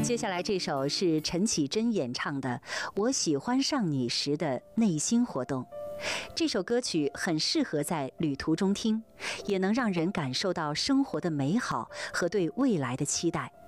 接下来这首是陈绮贞演唱的《我喜欢上你时的内心活动》。这首歌曲很适合在旅途中听，也能让人感受到生活的美好和对未来的期待。